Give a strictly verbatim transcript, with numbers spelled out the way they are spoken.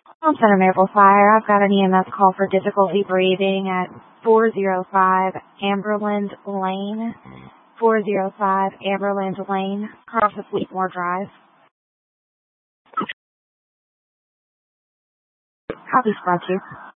On Center Maple Fire, I've got an E M S call for difficulty breathing at four oh five Amberland Lane. four oh five Amberland Lane, across the Fleetmore Drive. Copy, Squad two.